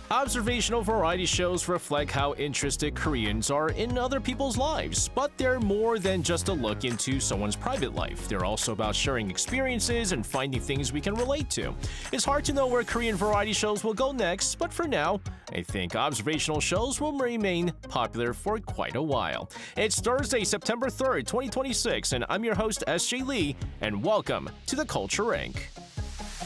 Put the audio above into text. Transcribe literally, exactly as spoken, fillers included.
Observational variety shows reflect how interested Koreans are in other people's lives, but they're more than just a look into someone's private life. They're also about sharing experiences and finding things we can relate to. It's hard to know where Korean variety shows will go next, but for now, I think observational shows will remain popular for quite a while. It's Thursday, September third, twenty twenty-six, and I'm your host, S J Lee, and welcome to the Culture Inc.